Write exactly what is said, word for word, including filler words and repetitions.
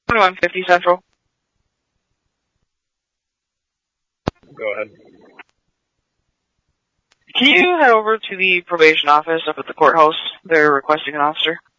twenty-one fifty Central. Go ahead. Can you head over to the probation office up at the courthouse? They're requesting an officer.